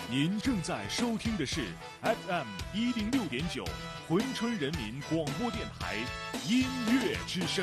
您正在收听的是 FM106.9珲春人民广播电台音乐之声。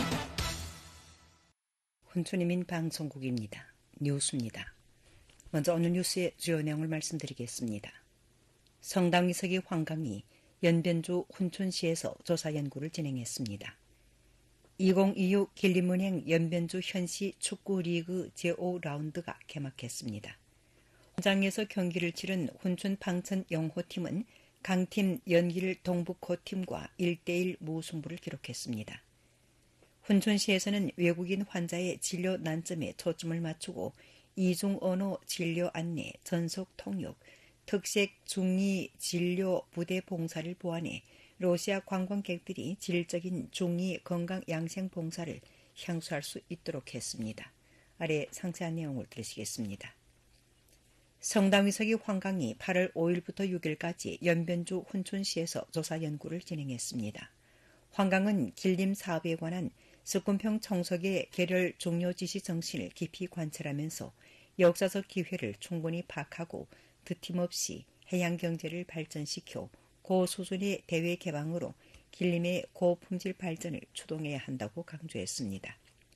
혼촌이민 방송국입니다. 뉴스입니다. 먼저 오늘 뉴스의 주요 내용을 말씀드리겠습니다. 성당위석이 황강이 연변주 혼촌시에서 조사 연구를 진행했습니다. 2026 길림은행 연변주 현시 축구리그 제5라운드가 개막했습니다. 현장에서 경기를 치른 혼촌 방천 영호팀은 강팀 연길 동북호팀과 1대1 무승부를 기록했습니다. 혼촌시에서는 외국인 환자의 진료 난점에 초점을 맞추고 이중 언어 진료 안내, 전속 통역, 특색 중위 진료 부대 봉사를 보완해 러시아 관광객들이 질적인 중위 건강 양생 봉사를 향수할 수 있도록 했습니다. 아래 상세한 내용을 들으시겠습니다. 성당위석이 황강이 8월 5일부터 6일까지 연변주 혼촌시에서 조사 연구를 진행했습니다. 황강은 길림 사업에 관한 석군평 청석의 개별 종료 지시 정신을 깊이 관찰하면서 역사적 기회를 충분히 파악하고 드팀없이 해양 경제를 발전시켜 고수준의 대외 개방으로 길림의 고품질 발전을 추동해야 한다고 강조했습니다.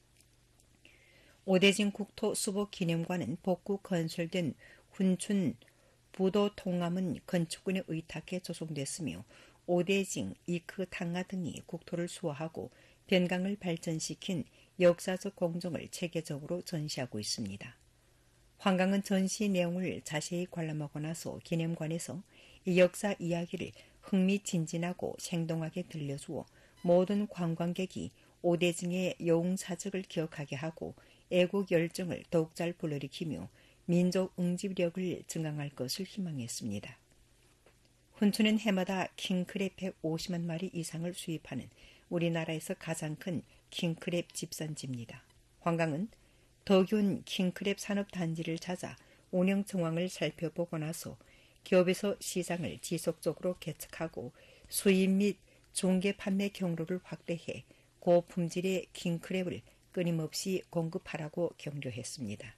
오대진 국토 수복 기념관은 복구 건설된 훈춘 부도 통암은 건축군에 의탁해 조성됐으며 오대징, 이크, 탕가 등이 국토를 수호하고 변강을 발전시킨 역사적 공정을 체계적으로 전시하고 있습니다. 황강은 전시 내용을 자세히 관람하고 나서 기념관에서 이 역사 이야기를 흥미진진하고 생동하게 들려주어 모든 관광객이 오대징의 영웅사적을 기억하게 하고 애국 열정을 더욱 잘 불러일으키며 민족 응집력을 증강할 것을 희망했습니다. 혼촌은 해마다 킹크랩 150만 마리 이상을 수입하는 우리나라에서 가장 큰 킹크랩 집산지입니다. 황강은 덕윤 킹크랩 산업단지를 찾아 운영 정황을 살펴보고 나서 기업에서 시장을 지속적으로 개척하고 수입 및 중개 판매 경로를 확대해 고품질의 킹크랩을 끊임없이 공급하라고 격려했습니다.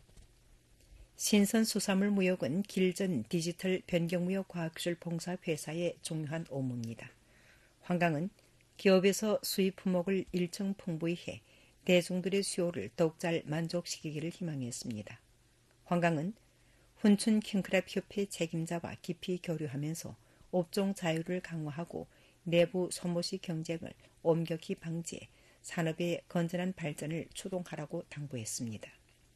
신선수산물 무역은 길전 디지털 변경무역 과학기술 봉사 회사의 중요한 업무입니다. 황강은 기업에서 수입 품목을 일정 풍부히 해 대중들의 수요를 더욱 잘 만족시키기를 희망했습니다. 황강은 훈춘 킹크랩 협회 책임자와 깊이 교류하면서 업종 자유를 강화하고 내부 소모시 경쟁을 엄격히 방지해 산업의 건전한 발전을 추동하라고 당부했습니다.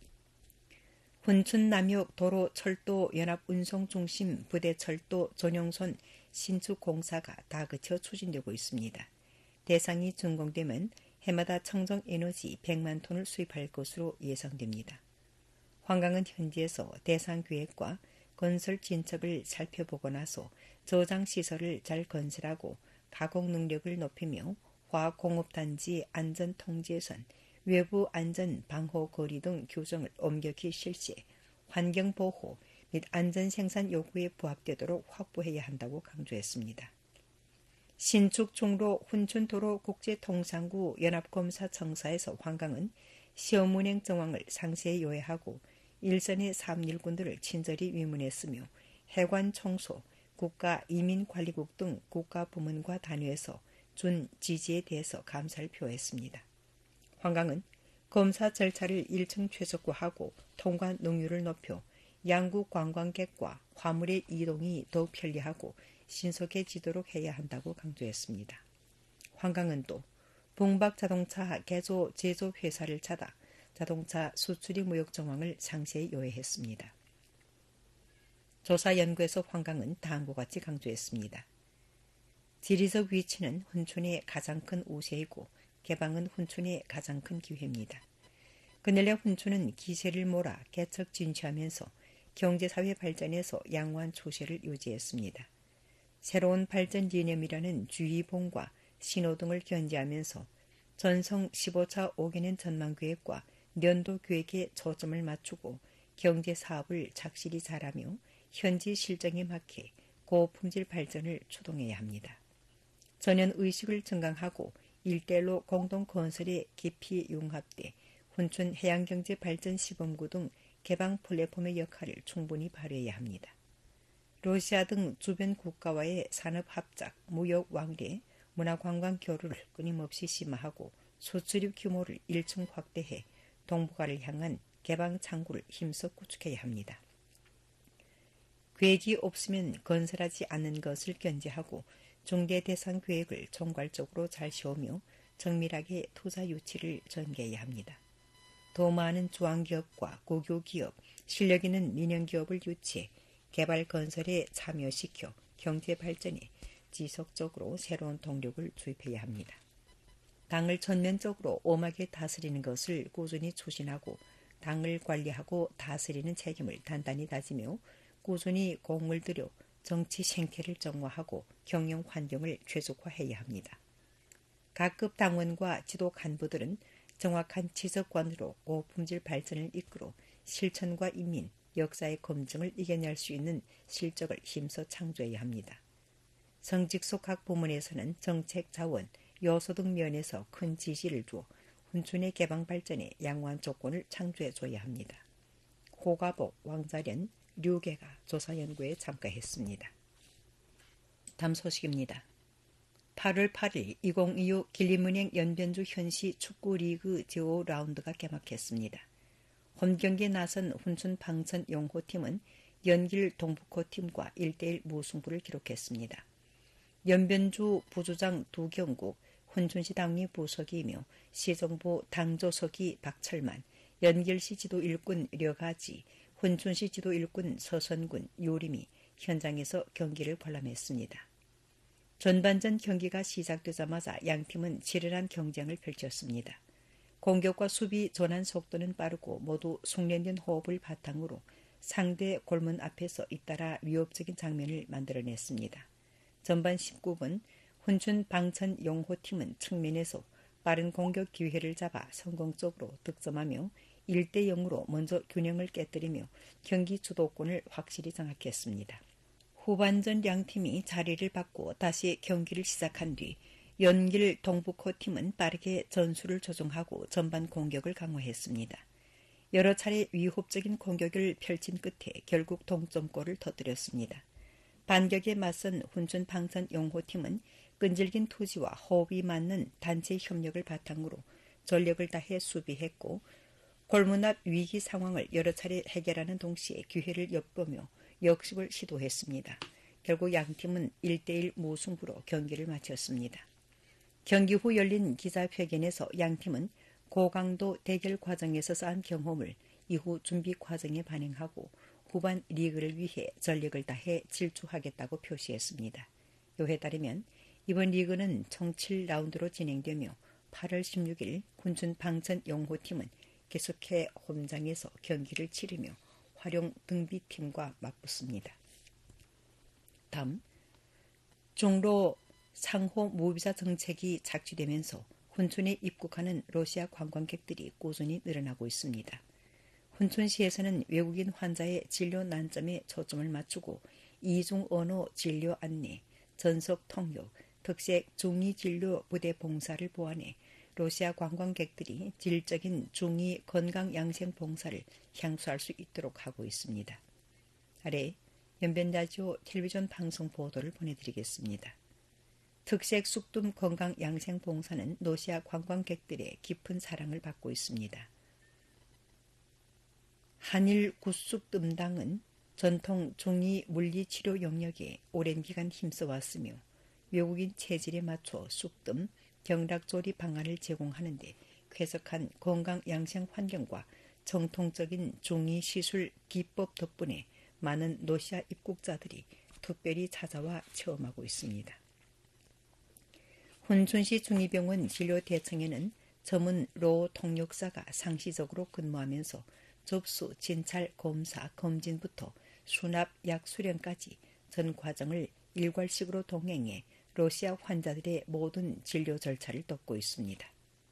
훈춘 남역 도로 철도 연합 운송 중심 부대 철도 전용선 신축 공사가 다 그쳐 추진되고 있습니다. 대상이 준공되면 해마다 청정 에너지 100만 톤을 수입할 것으로 예상됩니다. 황강은 현지에서 대상 계획과 건설 진척을 살펴보고 나서 저장 시설을 잘 건설하고 가공 능력을 높이며 화학공업단지 안전 통제선, 외부 안전 방호 거리 등 규정을 엄격히 실시해 환경보호 및 안전생산 요구에 부합되도록 확보해야 한다고 강조했습니다. 신축 종로 훈춘도로 국제통상구 연합검사청사에서 황강은 시험운행 정황을 상세히 요약하고 일선의 사업일꾼들을 친절히 위문했으며 해관 청소, 국가이민관리국 등 국가부문과 단위에서 준 지지에 대해서 감사를 표했습니다. 황강은 검사 절차를 일층 최적화하고 통관 능률을 높여 양국 관광객과 화물의 이동이 더욱 편리하고 신속해지도록 해야 한다고 강조했습니다. 황강은 또 동박자동차 개조 제조 회사를 찾아 자동차 수출입 무역 정황을 상세히 요약했습니다. 조사 연구에서 황강은 다음과 같이 강조했습니다. 지리적 위치는 훈촌의 가장 큰 우세이고 개방은 훈촌의 가장 큰 기회입니다. 근래 훈촌은 기세를 몰아 개척 진취하면서 경제사회 발전에서 양호한 추세를 유지했습니다. 새로운 발전 이념이라는 주의봉과 신호등을 견지하면서 전성 15차 5개년 전망계획과 연도계획에 초점을 맞추고 경제사업을 착실히 잘하며 현지 실정에 맞게 고품질 발전을 추동해야 합니다. 전연의식을 증강하고 일대일로 공동건설에 깊이 융합돼 훈춘 해양경제 발전 시범구 등 개방 플랫폼의 역할을 충분히 발휘해야 합니다. 러시아 등 주변 국가와의 산업합작, 무역왕래, 문화관광 교류를 끊임없이 심화하고 수출입 규모를 1층 확대해 동북아를 향한 개방 창구를 힘써 구축해야 합니다. 계획이 없으면 건설하지 않는 것을 견제하고 중대 대상 계획을 총괄적으로 잘 세우며 정밀하게 투자 유치를 전개해야 합니다. 더 많은 중앙기업과 고교기업, 실력 있는 민영기업을 유치해 개발 건설에 참여시켜 경제 발전에 지속적으로 새로운 동력을 주입해야 합니다. 당을 전면적으로 엄하게 다스리는 것을 꾸준히 추진하고 당을 관리하고 다스리는 책임을 단단히 다지며 꾸준히 공을 들여 정치 생태를 정화하고 경영 환경을 최적화해야 합니다. 각급 당원과 지도 간부들은 정확한 지적관으로 고품질 발전을 이끌어 실천과 인민, 역사의 검증을 이겨낼 수 있는 실적을 힘써 창조해야 합니다. 성직속 각 부문에서는 정책 자원, 요소 등 면에서 큰 지시를 주어 훈춘의 개방 발전에 양호한 조건을 창조해줘야 합니다. 호가복, 왕자련, 류계가 조사연구에 참가했습니다. 다음 소식입니다. 8월 8일 2025 길림은행 연변주 현시 축구리그 제5라운드가 개막했습니다. 홈경기에 나선 훈춘 방천 용호팀은 연길 동북호팀과 1대1 무승부를 기록했습니다. 연변주 부주장 두경국, 훈춘시 당리 부서기이며 시정부 당조서기 박철만, 연길시 지도 일꾼 려가지, 훈춘시 지도 일꾼 서선군, 요림이 현장에서 경기를 관람했습니다. 전반전 경기가 시작되자마자 양팀은 치열한 경쟁을 펼쳤습니다. 공격과 수비 전환 속도는 빠르고 모두 숙련된 호흡을 바탕으로 상대 골문 앞에서 잇따라 위협적인 장면을 만들어냈습니다. 전반 19분 훈춘 방천 용호팀은 측면에서 빠른 공격 기회를 잡아 성공적으로 득점하며 1대 0으로 먼저 균형을 깨뜨리며 경기 주도권을 확실히 장악했습니다. 후반전 양팀이 자리를 바꾸어 다시 경기를 시작한 뒤 연길 동북호팀은 빠르게 전술을 조정하고 전반 공격을 강화했습니다. 여러 차례 위협적인 공격을 펼친 끝에 결국 동점골을 터뜨렸습니다. 반격에 맞선 훈춘 방천 용호팀은 끈질긴 투지와 호흡이 맞는 단체 협력을 바탕으로 전력을 다해 수비했고 골문 앞 위기 상황을 여러 차례 해결하는 동시에 기회를 엿보며 역습을 시도했습니다. 결국 양팀은 1대1 무승부로 경기를 마쳤습니다. 경기 후 열린 기자회견에서 양팀은 고강도 대결 과정에서 쌓은 경험을 이후 준비 과정에 반영하고 후반 리그를 위해 전력을 다해 질주하겠다고 표시했습니다. 요에 따르면 이번 리그는 총 7라운드로 진행되며 8월 16일 훈춘 방천 용호팀은 계속해 홈장에서 경기를 치르며 활용 등비팀과 맞붙습니다. 다음, 종로 상호 무비자 정책이 착취되면서 훈춘에 입국하는 러시아 관광객들이 꾸준히 늘어나고 있습니다. 훈춘시에서는 외국인 환자의 진료 난점에 초점을 맞추고 이중 언어 진료 안내, 전속 통역, 특색 중위 진료 부대 봉사를 보완해 러시아 관광객들이 질적인 중위 건강 양생 봉사를 향수할 수 있도록 하고 있습니다. 아래 연변라디오 텔레비전 방송 보도를 보내드리겠습니다. 특색 쑥뜸 건강 양생 봉사는 러시아 관광객들의 깊은 사랑을 받고 있습니다. 한일 구쑥뜸당은 전통 중위 물리치료 영역에 오랜 기간 힘써왔으며 외국인 체질에 맞춰 쑥뜸, 경락조리 방안을 제공하는 데 쾌적한 건강 양생 환경과 정통적인 중위 시술 기법 덕분에 많은 러시아 입국자들이 특별히 찾아와 체험하고 있습니다. 훈춘시 중위병원 진료대청에는 전문 로 통역사가 상시적으로 근무하면서 접수, 진찰, 검사, 검진부터 수납, 약 수령까지 전 과정을 일괄식으로 동행해 러시아 환자들의 모든 진료 절차를 돕고 있습니다.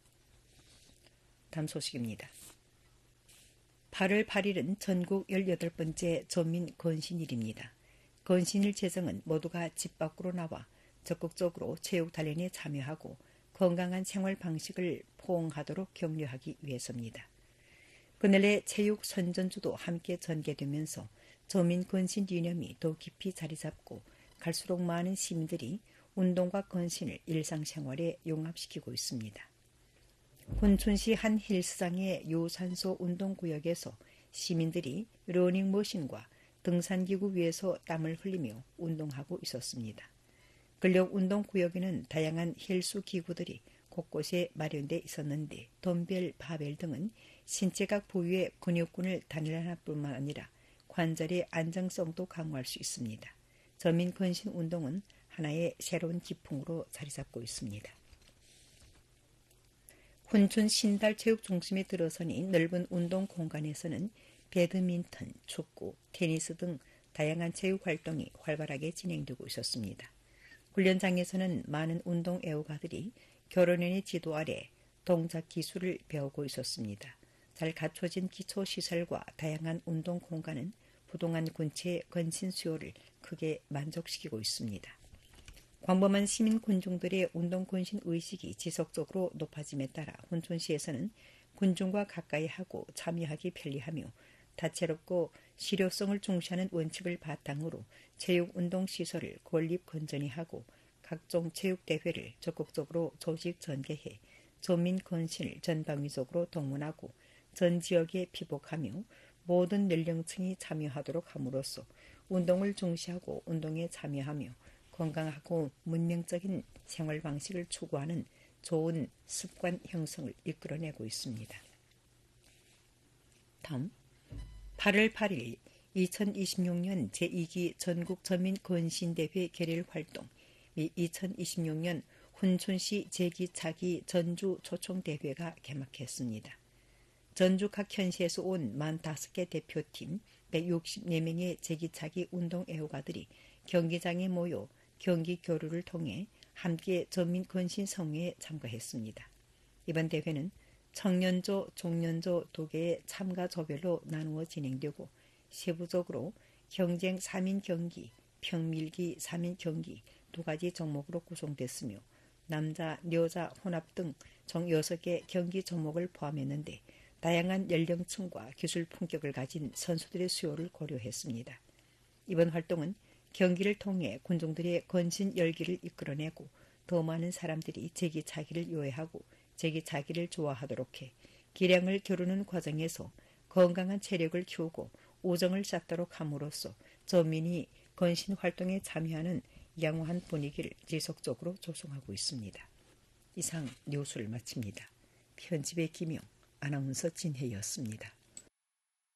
다음 소식입니다. 8월 8일은 전국 18번째 전민 건신일입니다. 건신일 제정은 모두가 집 밖으로 나와 적극적으로 체육 단련에 참여하고 건강한 생활 방식을 포옹하도록 격려하기 위해서입니다. 그날의 체육 선전주도 함께 전개되면서 저민 건신 이념이 더 깊이 자리 잡고 갈수록 많은 시민들이 운동과 건신을 일상생활에 용합시키고 있습니다. 혼촌시 한 헬스장의 요산소 운동구역에서 시민들이 러닝머신과 등산기구 위에서 땀을 흘리며 운동하고 있었습니다. 근력 운동구역에는 다양한 헬스 기구들이 곳곳에 마련돼 있었는데 덤벨, 바벨 등은 신체각 부위의 근육군을 단련할 뿐만 아니라 관절의 안정성도 강화할 수 있습니다. 저민 건신 운동은 하나의 새로운 기풍으로 자리 잡고 있습니다. 혼촌 신달체육중심에 들어서니 넓은 운동 공간에서는 배드민턴, 축구, 테니스 등 다양한 체육 활동이 활발하게 진행되고 있었습니다. 훈련장에서는 많은 운동 애호가들이 결혼연의 지도 아래 동작 기술을 배우고 있었습니다. 잘 갖춰진 기초시설과 다양한 운동 공간은 부동한 군체의 건신 수요를 크게 만족시키고 있습니다. 광범한 시민 군중들의 운동 건신 의식이 지속적으로 높아짐에 따라 혼촌시에서는 군중과 가까이 하고 참여하기 편리하며 다채롭고 실효성을 중시하는 원칙을 바탕으로 체육운동시설을 건립 건전히하고 각종 체육대회를 적극적으로 조직 전개해 저민 건신을 전방위적으로 동원하고 전 지역에 피복하며 모든 연령층이 참여하도록 함으로써 운동을 중시하고 운동에 참여하며 건강하고 문명적인 생활 방식을 추구하는 좋은 습관 형성을 이끌어내고 있습니다. 다음 8월 8일 2026년 제2기 전국 저민 건신대회 결일 활동 및 2026년 혼촌시 제기차기 전주 초청대회가 개막했습니다. 전주 각 현시에서 온 45개 대표팀 164명의 제기차기 운동 애호가들이 경기장에 모여 경기 교류를 통해 함께 저민 건신 성회에 참가했습니다. 이번 대회는 청년조, 종년조 두 개의 참가 조별로 나누어 진행되고 세부적으로 경쟁 3인 경기, 평밀기 3인 경기 두 가지 종목으로 구성됐으며 남자, 여자, 혼합 등 총 6개 경기 종목을 포함했는데 다양한 연령층과 기술 품격을 가진 선수들의 수요를 고려했습니다. 이번 활동은 경기를 통해 군중들의 건신 열기를 이끌어내고 더 많은 사람들이 제기차기를 요해하고 제기차기를 좋아하도록 해 기량을 겨루는 과정에서 건강한 체력을 키우고 우정을 쌓도록 함으로써 저민이 건신 활동에 참여하는 양호한 분위기를 지속적으로 조성하고 있습니다. 이상 뉴스를 마칩니다. 편집의 김용, 아나운서 진혜였습니다.